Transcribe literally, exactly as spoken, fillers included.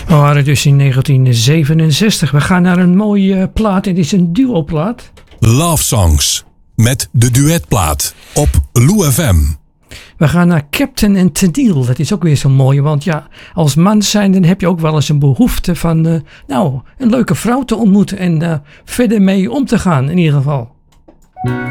We waren dus in negentien zevenenzestig. We gaan naar een mooie plaat. Het is een duoplaat. Love Songs met de duetplaat op Lou F M. We gaan naar Captain en Tennille. Dat is ook weer zo mooi. Want ja, als man zijn dan heb je ook wel eens een behoefte van uh, nou, een leuke vrouw te ontmoeten. En uh, verder mee om te gaan in ieder geval.